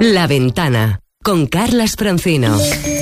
La Ventana, con Carles Francino.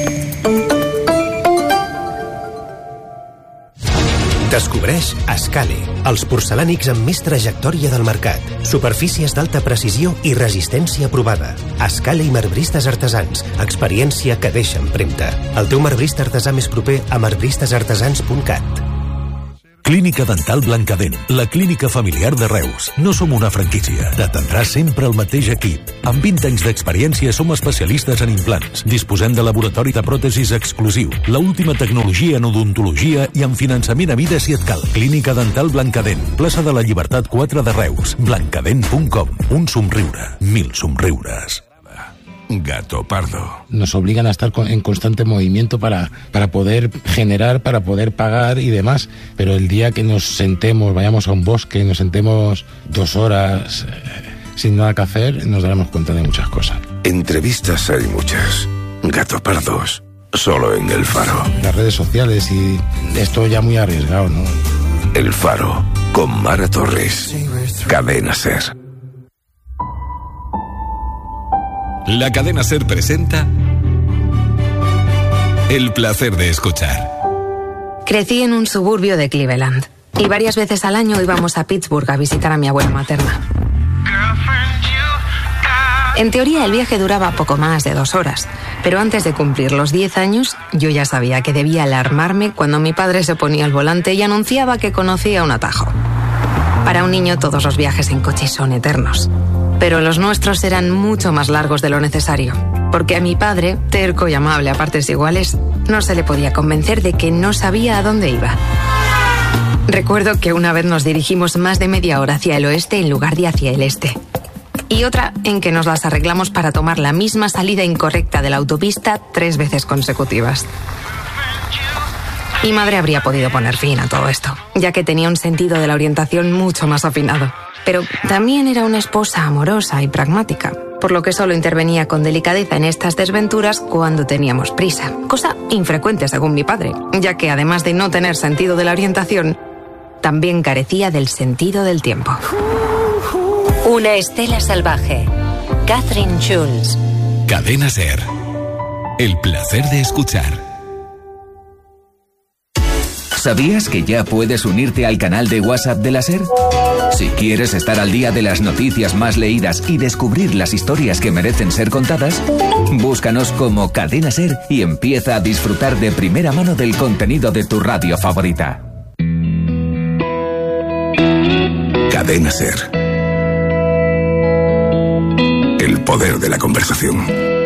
Descobreix Escale, els porcelànics amb més trajectòria del mercat, superfícies d'alta precisió i resistència provada. Escale i marbristes artesans, experiència que deixa empremta. El teu marbrista artesà més proper a marbristasartesans.cat. Clínica Dental Blancadent, la clínica familiar de Reus. No som una franquícia. T'atendrà sempre el mateix equip. Amb 20 anys d'experiència som especialistes en implants. Disposem de laboratori de pròtesis exclusiu, la última tecnologia en odontologia i en finançament a mida si et cal. Clínica Dental Blancadent, plaça de la Llibertat 4 de Reus. Blancadent.com. Un somriure, 1000 somriures. Gato Pardo. Nos obligan a estar en constante movimiento para poder generar, para poder pagar y demás. Pero el día que nos sentemos, vayamos a un bosque, nos sentemos 2 horas sin nada que hacer, nos daremos cuenta de muchas cosas. Entrevistas hay muchas. Gato Pardos, solo en El Faro. Las redes sociales y esto ya muy arriesgado, ¿no? El Faro, con Mara Torres. Cadena SER. La cadena SER presenta El placer de escuchar. Crecí en un suburbio de Cleveland y varias veces al año íbamos a Pittsburgh a visitar a mi abuela materna. En teoría el viaje duraba poco más de 2 horas, pero antes de cumplir los 10 años yo ya sabía que debía alarmarme cuando mi padre se ponía al volante y anunciaba que conocía un atajo. Para un niño todos los viajes en coche son eternos. Pero los nuestros eran mucho más largos de lo necesario, porque a mi padre, terco y amable a partes iguales, no se le podía convencer de que no sabía a dónde iba. Recuerdo que una vez nos dirigimos más de media hora hacia el oeste en lugar de hacia el este. Y otra en que nos las arreglamos para tomar la misma salida incorrecta de la autopista 3 veces consecutivas. Mi madre habría podido poner fin a todo esto, ya que tenía un sentido de la orientación mucho más afinado. Pero también era una esposa amorosa y pragmática, por lo que solo intervenía con delicadeza en estas desventuras cuando teníamos prisa. Cosa infrecuente según mi padre, ya que además de no tener sentido de la orientación, también carecía del sentido del tiempo. Una estela salvaje. Catherine Schulz. Cadena SER. El placer de escuchar. ¿Sabías que ya puedes unirte al canal de WhatsApp de la SER? Si quieres estar al día de las noticias más leídas y descubrir las historias que merecen ser contadas, búscanos como Cadena SER y empieza a disfrutar de primera mano del contenido de tu radio favorita. Cadena SER. El poder de la conversación.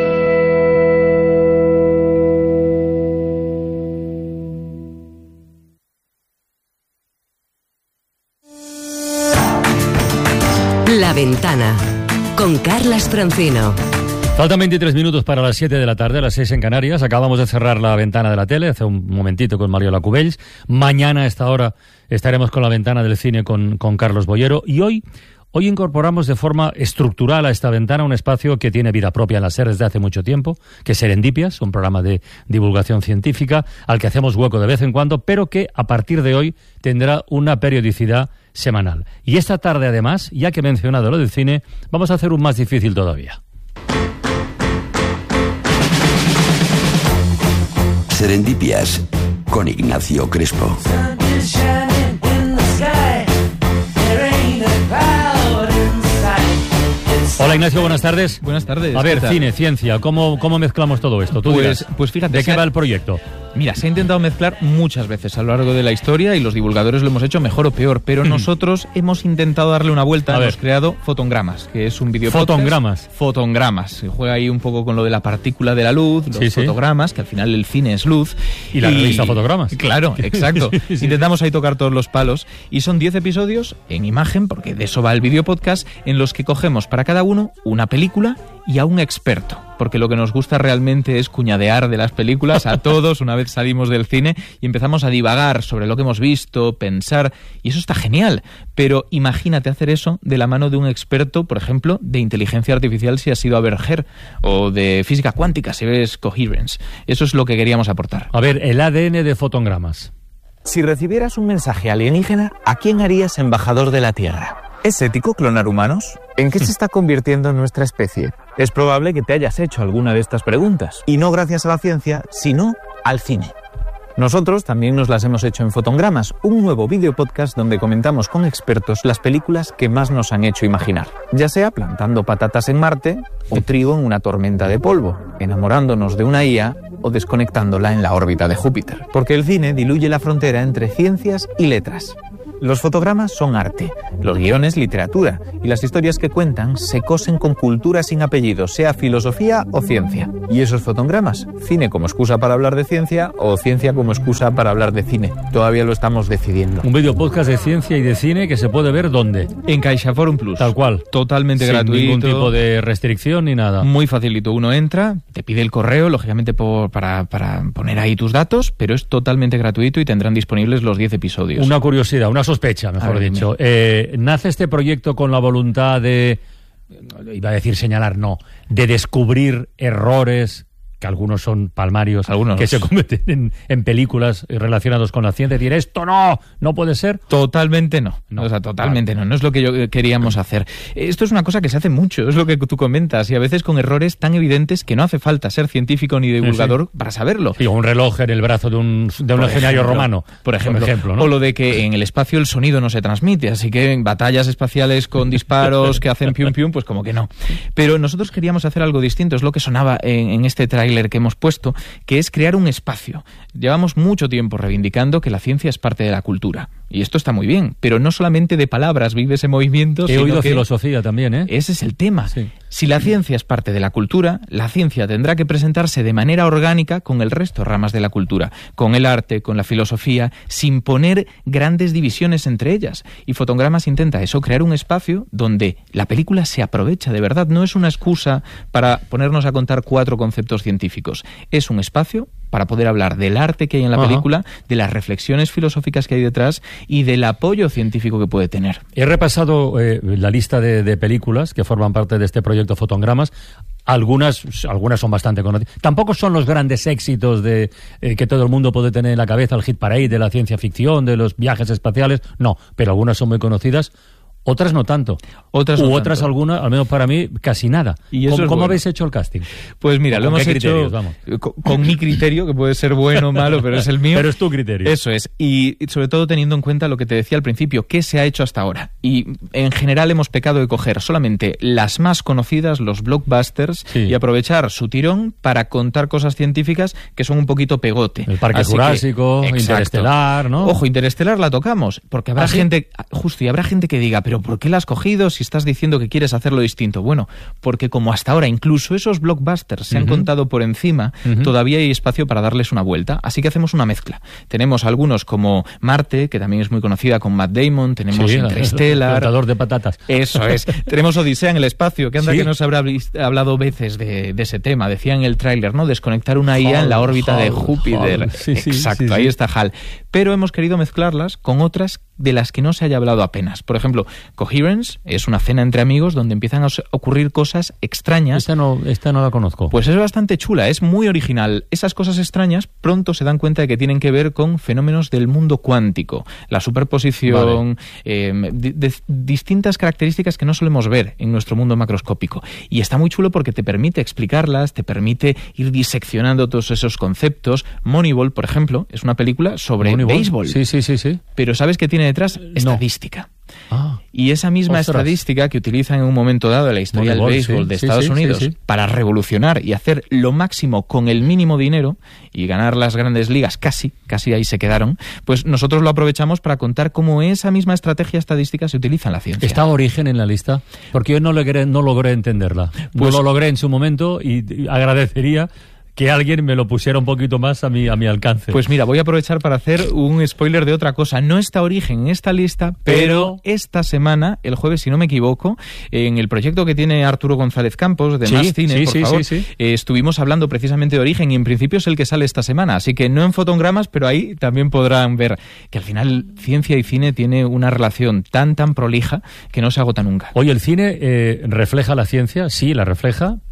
La Ventana, con Carles Francino. Faltan 23 minutos para las 7 de la tarde, a las 6 en Canarias. Acabamos de cerrar la ventana de la tele hace un momentito con Mariola Cubells. Mañana a esta hora estaremos con la ventana del cine con Carlos Boyero. Y hoy incorporamos de forma estructural a esta ventana un espacio que tiene vida propia en la SER desde hace mucho tiempo, que es Serendipias, un programa de divulgación científica al que hacemos hueco de vez en cuando, pero que a partir de hoy tendrá una periodicidad semanal. Y esta tarde, además, ya que he mencionado lo del cine, vamos a hacer un más difícil todavía. Serendipias, con Ignacio Crespo. Hola Ignacio, buenas tardes. Buenas tardes. A ver, cine, ciencia, ¿cómo mezclamos todo esto? Tú dirás, pues fíjate, ¿de qué va el proyecto? Mira, se ha intentado mezclar muchas veces a lo largo de la historia y los divulgadores lo hemos hecho mejor o peor, pero nosotros hemos intentado darle una vuelta. Hemos creado Fotongramas, que es un video podcast. Fotongramas. Se juega ahí un poco con lo de la partícula de la luz, los fotogramas, que al final el cine es luz. Y la revista Fotogramas. Claro, exacto. Sí. Intentamos ahí tocar todos los palos y son 10 episodios en imagen, porque de eso va el video podcast, en los que cogemos para cada uno una película y a un experto, porque lo que nos gusta realmente es cuñadear de las películas a todos una vez salimos del cine y empezamos a divagar sobre lo que hemos visto, pensar, y eso está genial, pero imagínate hacer eso de la mano de un experto, por ejemplo, de inteligencia artificial si has ido a ver Her, o de física cuántica si ves Coherence. Eso es lo que queríamos aportar. A ver, el ADN de Fotongramas. Si recibieras un mensaje alienígena, ¿a quién harías embajador de la Tierra? ¿Es ético clonar humanos? ¿En qué se está convirtiendo nuestra especie? Es probable que te hayas hecho alguna de estas preguntas. Y no gracias a la ciencia, sino al cine. Nosotros también nos las hemos hecho en Fotogramas, un nuevo videopodcast donde comentamos con expertos las películas que más nos han hecho imaginar. Ya sea plantando patatas en Marte o trigo en una tormenta de polvo, enamorándonos de una IA o desconectándola en la órbita de Júpiter. Porque el cine diluye la frontera entre ciencias y letras. Los fotogramas son arte, los guiones literatura, y las historias que cuentan se cosen con cultura sin apellido, sea filosofía o ciencia. Y esos fotogramas, cine como excusa para hablar de ciencia o ciencia como excusa para hablar de cine. Todavía lo estamos decidiendo. Un video podcast de ciencia y de cine que se puede ver ¿dónde? En CaixaForum Plus. Tal cual. Totalmente sin gratuito. Sin ningún tipo de restricción ni nada. Muy facilito. Uno entra, te pide el correo, lógicamente para poner ahí tus datos, pero es totalmente gratuito y tendrán disponibles los 10 episodios. Una curiosidad, una sospecha, mejor dicho. ¿Nace este proyecto con la voluntad de, iba a decir señalar, no, de descubrir errores, que algunos son palmarios, que se cometen en películas relacionados con la ciencia, decir esto no puede ser? Totalmente no. O sea, totalmente no es lo que queríamos hacer. Esto es una cosa que se hace mucho, es lo que tú comentas, y a veces con errores tan evidentes que no hace falta ser científico ni divulgador para saberlo. Sí, un reloj en el brazo de un legionario romano, por ejemplo, ¿no? O lo de que en el espacio el sonido no se transmite, así que en batallas espaciales con disparos que hacen pium pium, pues como que no. Pero nosotros queríamos hacer algo distinto, es lo que sonaba en este tráiler que hemos puesto, que es crear un espacio. Llevamos mucho tiempo reivindicando que la ciencia es parte de la cultura. Y esto está muy bien, pero no solamente de palabras vive ese movimiento. He oído filosofía también, ¿eh? Ese es el tema. Sí. Si la ciencia es parte de la cultura, la ciencia tendrá que presentarse de manera orgánica con el resto de ramas de la cultura, con el arte, con la filosofía, sin poner grandes divisiones entre ellas. Y Fotogramas intenta eso, crear un espacio donde la película se aprovecha de verdad. No es una excusa para ponernos a contar 4 conceptos científicos. Es un espacio para poder hablar del arte que hay en la película, de las reflexiones filosóficas que hay detrás y del apoyo científico que puede tener. He repasado la lista de películas que forman parte de este proyecto Fotogramas. Algunas son bastante conocidas. Tampoco son los grandes éxitos de que todo el mundo puede tener en la cabeza, el hit parade de la ciencia ficción, de los viajes espaciales. No, pero algunas son muy conocidas. Otras no tanto. Otras algunas, al menos para mí, casi nada. Y ¿Cómo habéis hecho el casting? Pues mira, lo hemos hecho con mi criterio, que puede ser bueno o malo, pero es el mío. Pero es tu criterio. Eso es. Y sobre todo teniendo en cuenta lo que te decía al principio, qué se ha hecho hasta ahora. Y en general hemos pecado de coger solamente las más conocidas, los blockbusters, y aprovechar su tirón para contar cosas científicas que son un poquito pegote. El Parque Jurásico, Interestelar, ¿no? Ojo, Interestelar la tocamos, porque habrá gente, justo, y habrá gente que diga, pero ¿por qué la has cogido si estás diciendo que quieres hacerlo distinto? Bueno, porque como hasta ahora incluso esos blockbusters se han contado por encima, todavía hay espacio para darles una vuelta, así que hacemos una mezcla. Tenemos algunos como Marte, que también es muy conocida con Matt Damon, tenemos Interstellar, el plantador de patatas. Eso es. Tenemos Odisea en el espacio, que anda que nos habrá hablado veces de ese tema. Decía en el tráiler, ¿no? Desconectar una IA en la órbita de Júpiter. Exacto, ahí está HAL. Pero hemos querido mezclarlas con otras de las que no se haya hablado apenas. Por ejemplo, Coherence es una cena entre amigos donde empiezan a ocurrir cosas extrañas. Esta no la conozco. Pues es bastante chula, es muy original. Esas cosas extrañas pronto se dan cuenta de que tienen que ver con fenómenos del mundo cuántico, la superposición, de distintas características que no solemos ver en nuestro mundo macroscópico. Y está muy chulo porque te permite explicarlas, te permite ir diseccionando todos esos conceptos. Moneyball, por ejemplo, es una película sobre béisbol. Sí. Pero ¿sabes qué tiene detrás? Estadística. Y esa misma estadística que utilizan en un momento dado en la historia del béisbol de Estados Unidos para revolucionar y hacer lo máximo con el mínimo dinero y ganar las grandes ligas, casi ahí se quedaron, pues nosotros lo aprovechamos para contar cómo esa misma estrategia estadística se utiliza en la ciencia. ¿Está Origen en la lista? Porque yo no logré entenderla. Pues no lo logré en su momento y agradecería que alguien me lo pusiera un poquito más a mi alcance. Pues mira, voy a aprovechar para hacer un spoiler de otra cosa. No está Origen en esta lista, pero esta semana, el jueves, si no me equivoco, en el proyecto que tiene Arturo González Campos, de Más Cine, por favor, estuvimos hablando precisamente de Origen y en principio es el que sale esta semana. Así que no en Fotogramas, pero ahí también podrán ver que al final ciencia y cine tiene una relación tan prolija que no se agota nunca. Oye, ¿el cine refleja la ciencia? Sí, la refleja.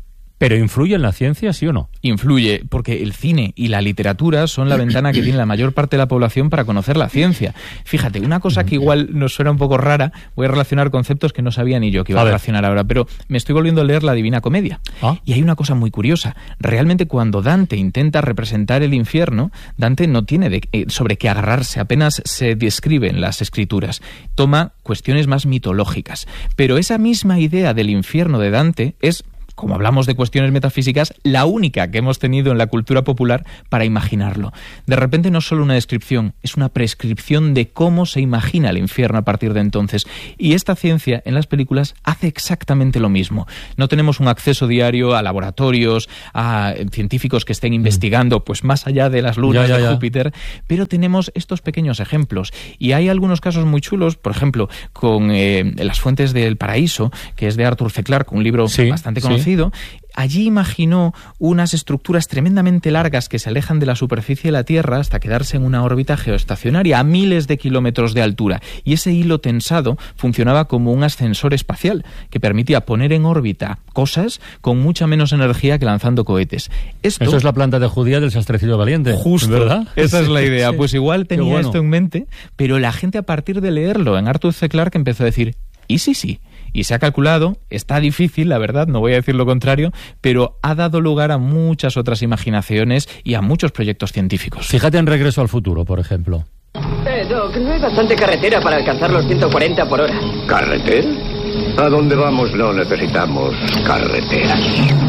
¿Pero influye en la ciencia, sí o no? Influye, porque el cine y la literatura son la ventana que tiene la mayor parte de la población para conocer la ciencia. Fíjate, una cosa que igual nos suena un poco rara, voy a relacionar conceptos que no sabía ni yo que iba a relacionar ahora, pero me estoy volviendo a leer La Divina Comedia. Y hay una cosa muy curiosa. Realmente cuando Dante intenta representar el infierno, Dante no tiene sobre qué agarrarse, apenas se describe en las escrituras. Toma cuestiones más mitológicas. Pero esa misma idea del infierno de Dante es, como hablamos de cuestiones metafísicas, la única que hemos tenido en la cultura popular para imaginarlo. De repente no es solo una descripción, es una prescripción de cómo se imagina el infierno a partir de entonces. Y esta ciencia en las películas hace exactamente lo mismo. No tenemos un acceso diario a laboratorios, a científicos que estén investigando pues más allá de las lunas de Júpiter, pero tenemos estos pequeños ejemplos. Y hay algunos casos muy chulos, por ejemplo, con Las Fuentes del Paraíso, que es de Arthur C. Clarke, un libro bastante conocido. Allí imaginó unas estructuras tremendamente largas que se alejan de la superficie de la Tierra hasta quedarse en una órbita geoestacionaria a miles de kilómetros de altura. Y ese hilo tensado funcionaba como un ascensor espacial que permitía poner en órbita cosas con mucha menos energía que lanzando cohetes. Eso es la planta de judía del Sastrecillo Valiente. Justo, ¿verdad? Esa es la idea. Pues igual tenía esto en mente, pero la gente a partir de leerlo en Arthur C. Clarke empezó a decir, ¿y sí? Y se ha calculado, está difícil, la verdad, no voy a decir lo contrario, pero ha dado lugar a muchas otras imaginaciones y a muchos proyectos científicos. Fíjate en Regreso al Futuro, por ejemplo. Doc, no hay bastante carretera para alcanzar los 140 por hora. ¿Carretera? A donde vamos no necesitamos carreteras.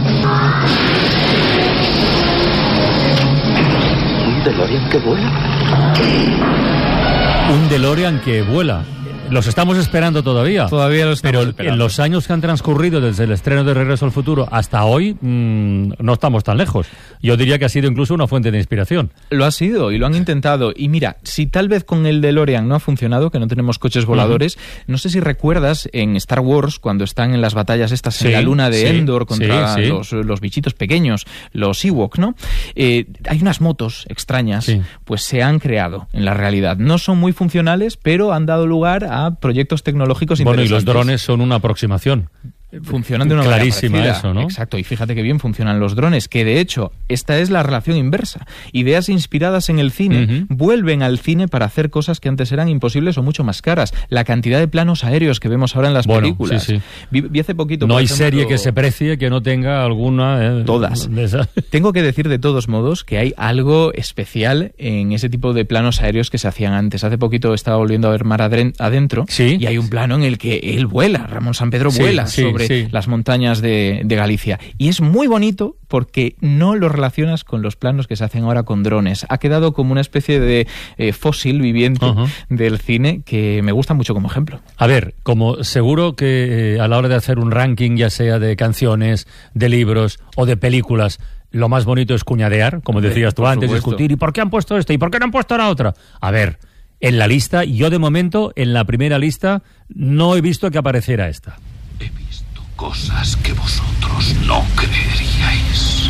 ¿Un DeLorean que vuela? Un DeLorean que vuela. Los estamos esperando todavía. Todavía los estamos esperando. Pero en los años que han transcurrido desde el estreno de Regreso al Futuro hasta hoy, no estamos tan lejos. Yo diría que ha sido incluso una fuente de inspiración. Lo ha sido y lo han intentado. Y mira, si tal vez con el DeLorean no ha funcionado, que no tenemos coches voladores, no sé si recuerdas en Star Wars, cuando están en las batallas estas en la luna de Endor contra los bichitos pequeños, los Ewok, ¿no? Hay unas motos extrañas, pues se han creado en la realidad. No son muy funcionales, pero han dado lugar a proyectos tecnológicos interesantes. Bueno, y los drones son una aproximación. Funcionan de una manera clarísima parecida. Eso, ¿no? Exacto, y fíjate que bien funcionan los drones, que de hecho, esta es la relación inversa. Ideas inspiradas en el cine vuelven al cine para hacer cosas que antes eran imposibles o mucho más caras. La cantidad de planos aéreos que vemos ahora en las películas. Vi hace poquito... No hay serie que se precie que no tenga alguna... Todas. Tengo que decir de todos modos que hay algo especial en ese tipo de planos aéreos que se hacían antes. Hace poquito estaba volviendo a ver Mar Adentro y hay un plano en el que él vuela, Ramón Sampedro vuela sobre las montañas de Galicia. Y es muy bonito porque no lo relacionas con los planos que se hacen ahora con drones. Ha quedado como una especie de fósil viviente del cine que me gusta mucho como ejemplo. A ver, como seguro que a la hora de hacer un ranking, ya sea de canciones, de libros o de películas, lo más bonito es cuñadear, como decías tú antes, discutir, ¿y por qué han puesto esto? ¿Y por qué no han puesto la otra? A ver, en la lista, yo de momento, en la primera lista, no he visto que apareciera esta. He visto cosas que vosotros no creeríais.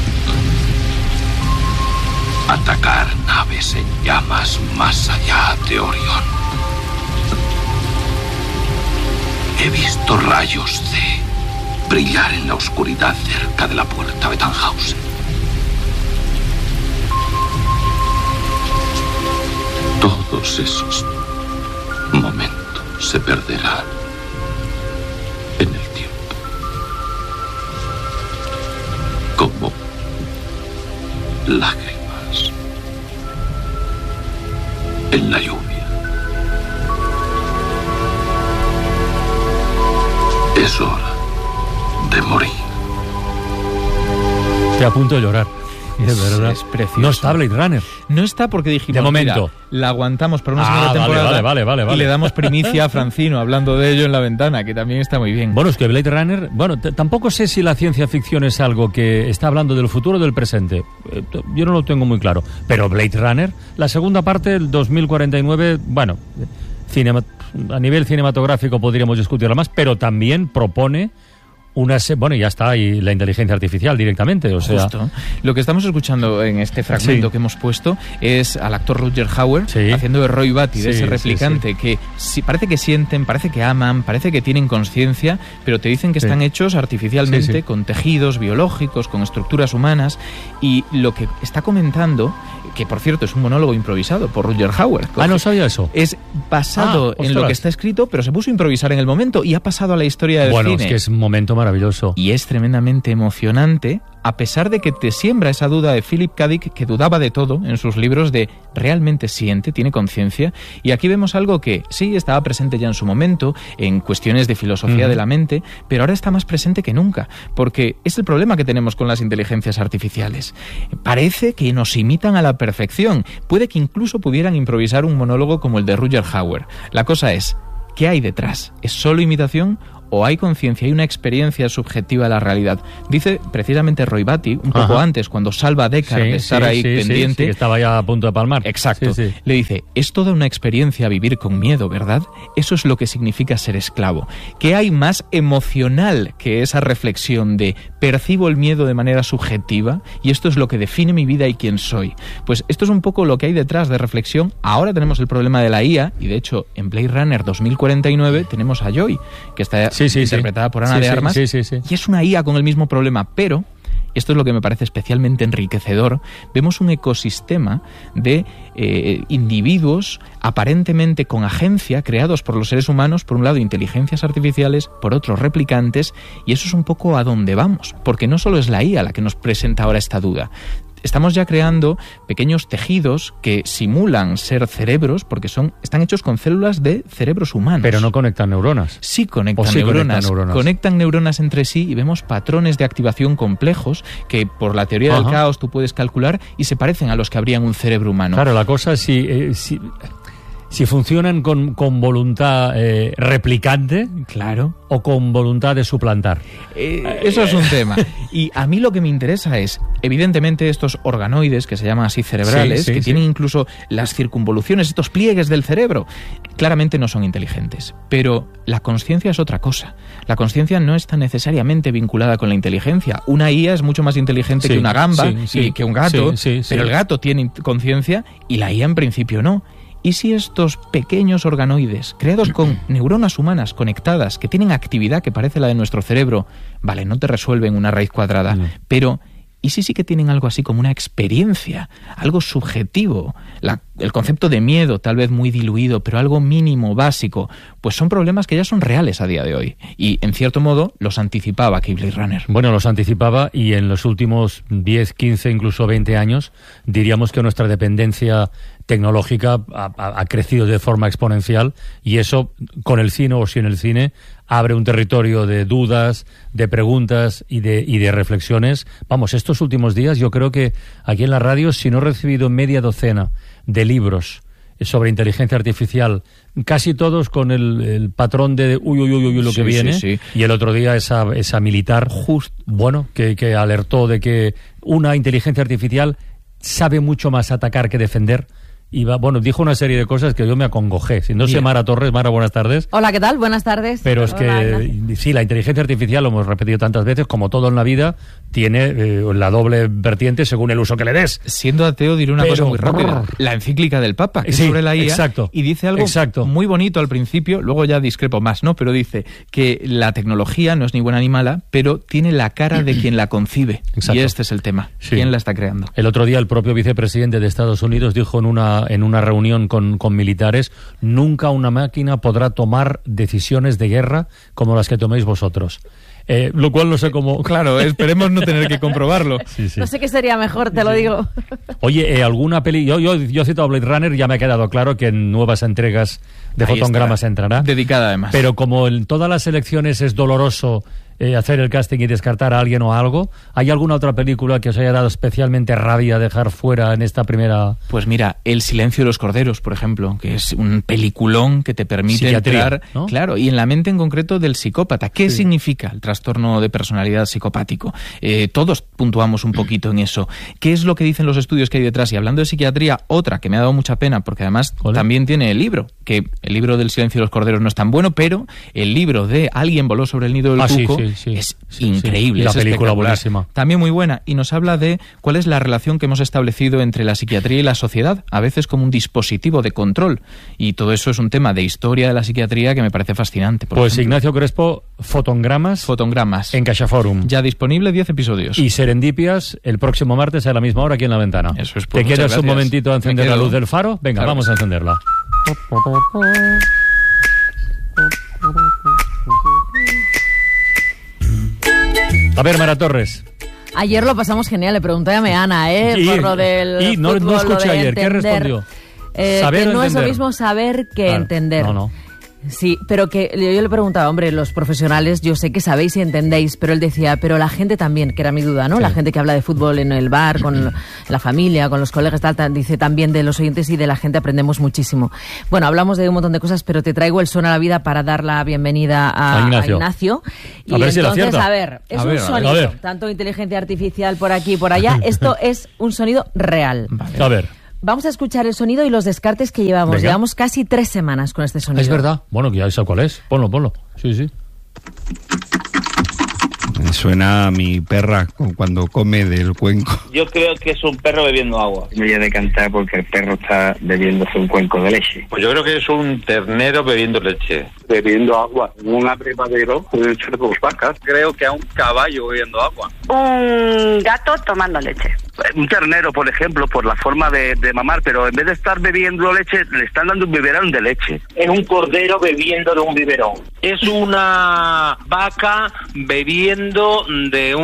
Atacar naves en llamas más allá de Orión. He visto rayos de brillar en la oscuridad cerca de la puerta de Tannhausen. Todos esos momentos se perderán en el tiempo. Como lágrimas en la lluvia. Es hora de morir. Estoy a punto de llorar. Es verdad. Es precioso. No está Blade Runner. No está porque dijimos, de momento, mira, la aguantamos para una segunda temporada vale. y le damos primicia a Francino hablando de ello en La Ventana, que también está muy bien. Bueno, es que Blade Runner, tampoco sé si la ciencia ficción es algo que está hablando del futuro o del presente. Yo no lo tengo muy claro. Pero Blade Runner, la segunda parte, el 2049, a nivel cinematográfico podríamos discutirlo más, pero también propone Bueno, ya está, y la inteligencia artificial directamente, o sea... Justo. Lo que estamos escuchando en este fragmento que hemos puesto es al actor Rutger Hauer haciendo de Roy Batty, de ese replicante que parece que sienten, parece que aman, parece que tienen conciencia, pero te dicen que están hechos artificialmente con tejidos biológicos, con estructuras humanas, y lo que está comentando, que por cierto es un monólogo improvisado por Rutger Hauer. No sabía eso. Es basado en lo que está escrito, pero se puso a improvisar en el momento y ha pasado a la historia del cine. Bueno, es que es un momento maravilloso. Y es tremendamente emocionante, a pesar de que te siembra esa duda de Philip K. Dick, que dudaba de todo en sus libros, de realmente siente, tiene conciencia. Y aquí vemos algo que sí estaba presente ya en su momento, en cuestiones de filosofía de la mente, pero ahora está más presente que nunca, porque es el problema que tenemos con las inteligencias artificiales. Parece que nos imitan a la perfección. Puede que incluso pudieran improvisar un monólogo como el de Rutger Hauer. La cosa es, ¿qué hay detrás? ¿Es solo imitación o hay conciencia, hay una experiencia subjetiva de la realidad? Dice precisamente Roy Batty, un poco antes, cuando salva a Deckard de estar ahí pendiente... que estaba ya a punto de palmar. Exacto. Le dice, es toda una experiencia vivir con miedo, ¿verdad? Eso es lo que significa ser esclavo. ¿Qué hay más emocional que esa reflexión de percibo el miedo de manera subjetiva y esto es lo que define mi vida y quién soy? Pues esto es un poco lo que hay detrás de reflexión. Ahora tenemos el problema de la IA y de hecho en Blade Runner 2049 tenemos a Joy, que está... interpretada por Ana de Armas, y es una IA con el mismo problema, pero esto es lo que me parece especialmente enriquecedor. Vemos un ecosistema de individuos aparentemente con agencia, creados por los seres humanos, por un lado inteligencias artificiales, por otro replicantes, y eso es un poco a donde vamos, porque no solo es la IA la que nos presenta ahora esta duda. Estamos ya creando pequeños tejidos que simulan ser cerebros porque están hechos con células de cerebros humanos. Pero no conectan neuronas. Sí conectan neuronas. Conectan neuronas entre sí y vemos patrones de activación complejos que por la teoría del caos tú puedes calcular y se parecen a los que habría en un cerebro humano. Claro, la cosa es si funcionan con voluntad replicante, claro, o con voluntad de suplantar. Eso es un tema. Y a mí lo que me interesa es, evidentemente, estos organoides, que se llaman así cerebrales, que tienen incluso las circunvoluciones, estos pliegues del cerebro, claramente no son inteligentes. Pero la conciencia es otra cosa. La conciencia no está necesariamente vinculada con la inteligencia. Una IA es mucho más inteligente que una gamba y que un gato, pero el gato tiene conciencia y la IA en principio no. ¿Y si estos pequeños organoides, creados con neuronas humanas conectadas, que tienen actividad que parece la de nuestro cerebro, vale, no te resuelven una raíz cuadrada, pero ¿y si sí que tienen algo así como una experiencia, algo subjetivo? El concepto de miedo, tal vez muy diluido, pero algo mínimo, básico, pues son problemas que ya son reales a día de hoy. Y, en cierto modo, los anticipaba aquí Blade Runner. Bueno, los anticipaba y en los últimos 10, 15, incluso 20 años, diríamos que nuestra dependencia tecnológica ha crecido de forma exponencial y eso, con el cine o sin el cine, abre un territorio de dudas, de preguntas y de reflexiones. Vamos, estos últimos días yo creo que aquí en la radio, si no he recibido media docena de libros sobre inteligencia artificial, casi todos con el patrón de uy, lo que viene, y el otro día esa militar, que alertó de que una inteligencia artificial sabe mucho más atacar que defender. Y dijo una serie de cosas que yo me acongojé. Si no sé, Mara Torres. Mara, buenas tardes. Hola, ¿qué tal? Buenas tardes. Pero es que, sí, la inteligencia artificial, lo hemos repetido tantas veces, como todo en la vida, tiene la doble vertiente según el uso que le des. Siendo ateo, diré una cosa muy rápida. La encíclica del Papa, que es sobre la IA, y dice algo muy bonito al principio, luego ya discrepo más, ¿no? Pero dice que la tecnología no es ni buena ni mala, pero tiene la cara de quien la concibe. Y este es el tema. ¿Quién la está creando? El otro día el propio vicepresidente de Estados Unidos dijo en una reunión con militares: nunca una máquina podrá tomar decisiones de guerra como las que toméis vosotros. Lo cual no sé cómo... Claro, esperemos no tener que comprobarlo. No sé qué sería mejor, te lo digo. Oye, alguna peli... Yo cito a Blade Runner, ya me ha quedado claro que en nuevas entregas de Fotogramas entrará. Dedicada además. Pero como en todas las elecciones es doloroso hacer el casting y descartar a alguien o algo, ¿hay alguna otra película que os haya dado especialmente rabia dejar fuera en esta primera...? Pues mira, El silencio de los corderos, por ejemplo, que es un peliculón que te permite entrar, ¿no? Claro, y en la mente en concreto del psicópata. ¿Qué significa el trastorno de personalidad psicopático? Todos puntuamos un poquito en eso. ¿Qué es lo que dicen los estudios que hay detrás? Y hablando de psiquiatría, otra que me ha dado mucha pena, porque además también tiene el libro, que el libro del silencio de los corderos no es tan bueno, pero el libro de Alguien voló sobre el nido del cuco es increíble. Y la es película espectacular. buenísima. También muy buena. Y nos habla de cuál es la relación que hemos establecido entre la psiquiatría y la sociedad, a veces como un dispositivo de control. Y todo eso es un tema de historia de la psiquiatría que me parece fascinante. Pues Ignacio Crespo, Fotongramas en CaixaForum. Ya disponible, 10 episodios. Y Serendipias el próximo martes a la misma hora aquí en La Ventana. Eso es. ¿Te quedas un momentito a encender la luz del faro? Venga, Claro. vamos a encenderla. A ver, Mara Torres. Ayer lo pasamos genial, le pregunté a Meana, por lo del no fútbol, escuché lo de ayer. ¿Qué entender. respondió? Que ¿Saber o no es lo entender? mismo saber que Claro. entender. No. Sí, pero que yo le preguntaba, hombre, los profesionales, yo sé que sabéis y entendéis, pero él decía, pero la gente también, que era mi duda, ¿no? Sí. La gente que habla de fútbol en el bar, con la familia, con los colegas, tal, dice también de los oyentes y de la gente aprendemos muchísimo. Bueno, hablamos de un montón de cosas, pero te traigo el son a la vida para dar la bienvenida a Ignacio. Y A ver si la entonces, acierta. a ver, es A un ver, sonido, a ver. tanto inteligencia artificial por aquí y por allá, esto es un sonido real. A ver. Vamos a escuchar el sonido y los descartes que llevamos. Venga. Llevamos casi 3 semanas con este sonido. Es verdad. Bueno, que ya sé cuál es. Ponlo. Sí. Suena a mi perra cuando come del cuenco. Yo creo que es un perro bebiendo agua. Me voy a decantar porque el perro está bebiéndose un cuenco de leche. Pues yo creo que es un ternero bebiendo leche. Bebiendo agua. Un abrevadero pueden ser 2 vacas. Creo que a un caballo bebiendo agua. Un gato tomando leche. Un ternero, por ejemplo, por la forma de mamar, pero en vez de estar bebiendo leche, le están dando un biberón de leche. Es un cordero bebiendo de un biberón. Es una vaca bebiendo de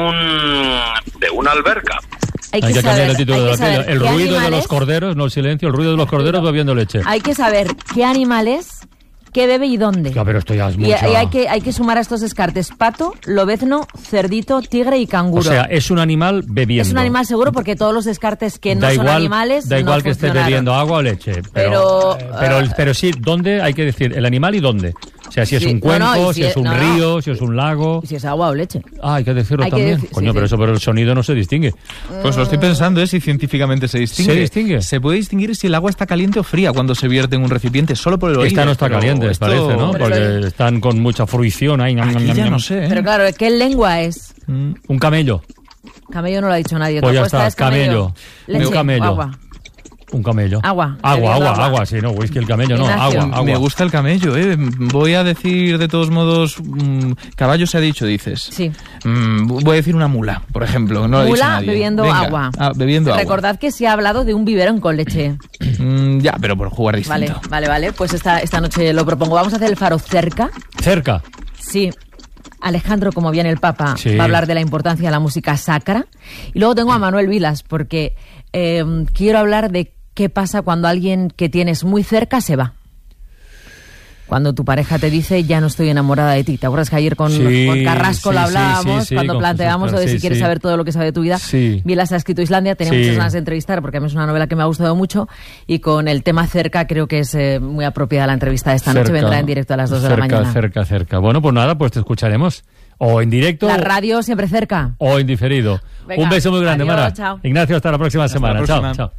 una alberca. Hay que cambiar el título de la saber tele. El qué ruido de animales- los corderos, no el silencio, el ruido de los corderos bebiendo leche. Hay que saber qué animales, qué bebe y dónde. Ya, pero esto ya es Y mucho. hay que sumar a estos descartes pato, lobezno, cerdito, tigre y O canguro. sea, es un animal bebiendo. Es un animal seguro porque todos los descartes que no Da son igual, animales da igual no que esté funcionaron. bebiendo agua o leche. Pero sí, ¿dónde? Hay que decir el animal y dónde. O sea, si es Sí, un cuenco, no, y si es un río, si es un lago. Si es agua o leche. Ah, hay que decirlo Hay que también. decir- Coño, sí, pero sí. eso por el sonido no se distingue. Pues lo estoy pensando, si científicamente se distingue. ¿Se distingue? Se puede distinguir si el agua está caliente o fría cuando se vierte en un recipiente, solo por el oído. Esta no está pero caliente, esto- parece, ¿no? Porque están con mucha fruición ahí. Aquí ya no sé, ¿eh? Pero claro, ¿qué lengua es? Un camello. Camello no lo ha dicho nadie. Pues Tu ya apuesta está, es camello. camello. Leche, Un camello. agua. Un camello. Agua. Agua, sí, no, whisky el camello, no, Ignacio. agua. Me gusta el camello, ¿eh? Voy a decir, de todos modos, caballo se ha dicho, dices. Sí. Voy a decir una mula, por ejemplo. No lo ha dicho Mula nadie. bebiendo Venga, agua. Bebiendo agua. Recordad que se ha hablado de un biberón con leche. Ya, pero por jugar distinto. Vale. Pues esta noche lo propongo. Vamos a hacer el faro cerca. Cerca. Sí. Alejandro, como viene el Papa, Sí. va a hablar de la importancia de la música sacra. Y luego tengo a Manuel Vilas, porque quiero hablar de qué pasa cuando alguien que tienes muy cerca se va. Cuando tu pareja te dice, ya no estoy enamorada de ti. ¿Te acuerdas que ayer con Carrasco lo hablábamos? sí, cuando con planteábamos Jesús, lo de si sí, quieres sí. saber todo lo que sabe de tu vida. Sí. Vilas ha escrito Islandia, tenía Sí. muchas ganas de entrevistar porque a mí es una novela que me ha gustado mucho y con el tema cerca creo que es muy apropiada la entrevista de esta noche. Cerca. Vendrá en directo a las 2 de la mañana. Cerca. Bueno, pues nada, pues te escucharemos. O en directo La radio siempre cerca. o en diferido. Venga, Un beso muy grande, adiós, Mara. chao. Ignacio, hasta la próxima semana. la próxima. Chao.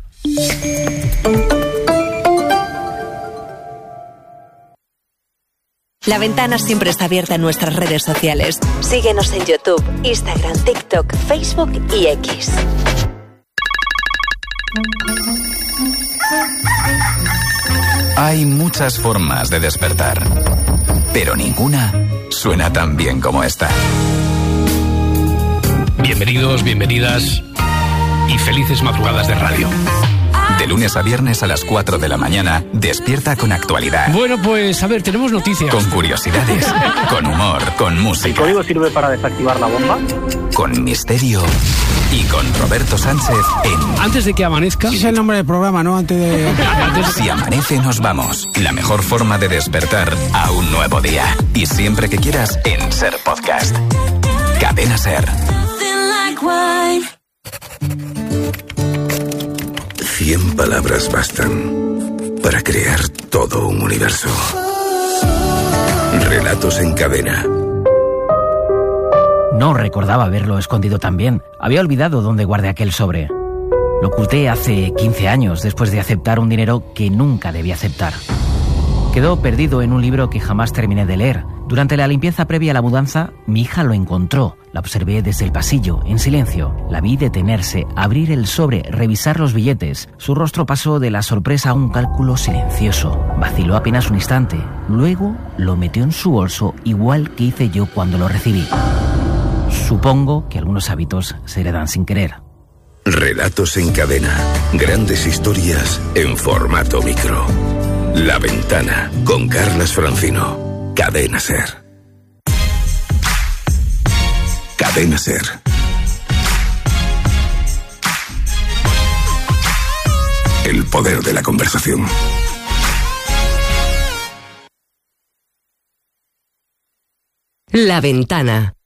La Ventana siempre está abierta en nuestras redes sociales. Síguenos en YouTube, Instagram, TikTok, Facebook y X. Hay muchas formas de despertar, pero ninguna suena tan bien como esta. Bienvenidos, bienvenidas y felices madrugadas de radio. De lunes a viernes a las 4 de la mañana, despierta con actualidad, Bueno, pues a ver, tenemos noticias. con curiosidades, con humor, con música, ¿El código sirve para desactivar la bomba? con misterio y con Roberto Sánchez en Antes de que amanezca. Es el nombre del programa, ¿no? Antes de... Si amanece nos vamos. La mejor forma de despertar a un nuevo día. Y siempre que quieras en Ser Podcast. Cadena Ser. 100 palabras bastan para crear todo un universo. Relatos en cadena. No recordaba haberlo escondido tan bien. Había olvidado dónde guardé aquel sobre. Lo oculté hace 15 años después de aceptar un dinero que nunca debí aceptar. Quedó perdido en un libro que jamás terminé de leer. Durante la limpieza previa a la mudanza, mi hija lo encontró. La observé desde el pasillo, en silencio. La vi detenerse, abrir el sobre, revisar los billetes. Su rostro pasó de la sorpresa a un cálculo silencioso. Vaciló apenas un instante. Luego lo metió en su bolso, igual que hice yo cuando lo recibí. Supongo que algunos hábitos se heredan sin querer. Relatos en cadena. Grandes historias en formato micro. La Ventana, con Carlas Francino. Cadena SER. Cadena SER. El poder de la conversación. La Ventana.